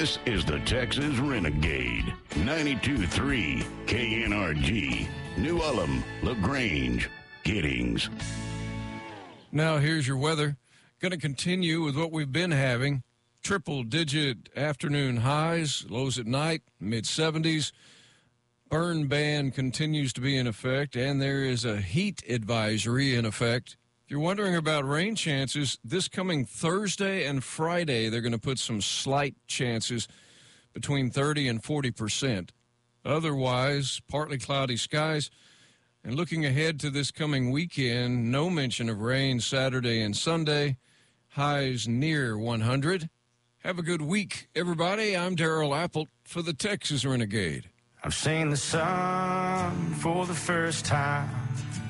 This is the Texas Renegade. 92.3 KNRG. New Ulm, LaGrange, Giddings. Now here's your weather. Going to continue with what we've been having. Triple-digit afternoon highs, lows at night, mid-70s. Burn ban continues to be in effect, and there is a heat advisory in effect. If you're wondering about rain chances, this coming Thursday and Friday, they're going to put some slight chances between 30 and 40%. Otherwise, partly cloudy skies. And looking ahead to this coming weekend, no mention of rain Saturday and Sunday. Highs near 100. Have a good week, everybody. I'm Darrell Apple for the Texas Renegade. I've seen the sun for the first time